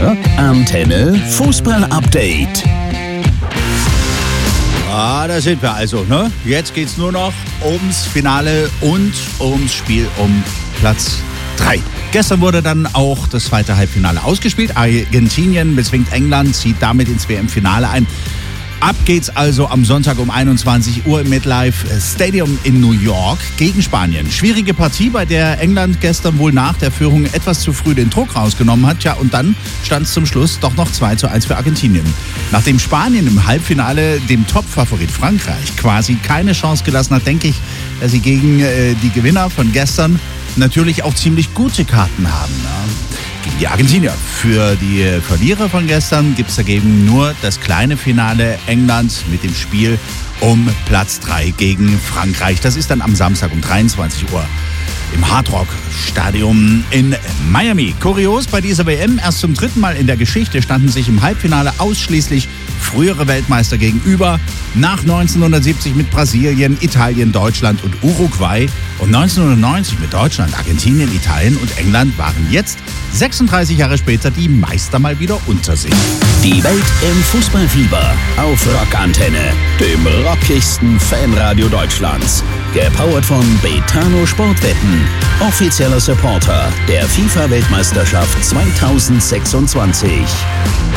Antenne Fußball-Update. Da sind wir also, ne? Jetzt geht's nur noch ums Finale und ums Spiel um Platz 3. Gestern wurde dann auch das zweite Halbfinale ausgespielt. Argentinien bezwingt England, zieht damit ins WM-Finale ein. Ab geht's also am Sonntag um 21 Uhr im MetLife Stadium in New York gegen Spanien. Schwierige Partie, bei der England gestern wohl nach der Führung etwas zu früh den Druck rausgenommen hat. Ja, und dann stand es zum Schluss doch noch 2:1 für Argentinien. Nachdem Spanien im Halbfinale dem Topfavorit Frankreich quasi keine Chance gelassen hat, denke ich, dass sie gegen die Gewinner von gestern natürlich auch ziemlich gute Karten haben. Ja. Gegen die Argentinier. Für die Verlierer von gestern gibt es dagegen nur das kleine Finale England mit dem Spiel um Platz 3 gegen Frankreich. Das ist dann am Samstag um 23 Uhr im Hard Rock Stadium in Miami. Kurios, bei dieser WM erst zum 3. Mal in der Geschichte standen sich im Halbfinale ausschließlich frühere Weltmeister gegenüber. Nach 1970 mit Brasilien, Italien, Deutschland und Uruguay und 1990 mit Deutschland, Argentinien, Italien und England waren jetzt 36 Jahre später die Meister mal wieder unter sich. Die Welt im Fußballfieber auf Rockantenne, dem rockigsten Fanradio Deutschlands. Gepowert von Betano Sportwetten, offizieller Supporter der FIFA-Weltmeisterschaft 2026.